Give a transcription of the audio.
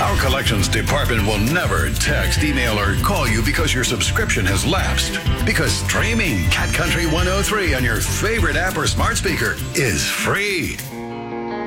Our collections department will never text, email, or call you because your subscription has lapsed. Because streaming Cat Country 103 on your favorite app or smart speaker is free.